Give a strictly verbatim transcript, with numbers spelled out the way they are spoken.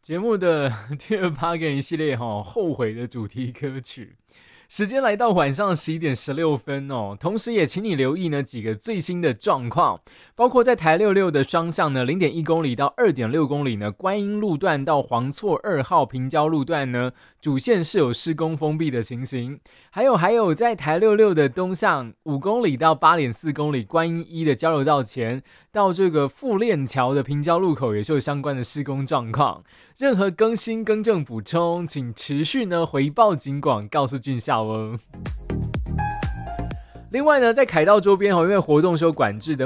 节目的第二趴跟一系列哈后悔的主题歌曲。时间来到晚上十一点十六分哦，同时也请你留意呢几个最新的状况，包括在台六六的双向呢零点一公里到二点六公里呢，观音路段到黄错二号平交路段呢，主线是有施工封闭的情形。还有还有在台六六的东向五公里到八点四公里，观音一的交流道前到这个富链桥的平交路口也是有相关的施工状况。任何更新更正补充，请持续呢回报警广，告诉俊孝哦。另外呢，在凯道周边因为活动是有管制的。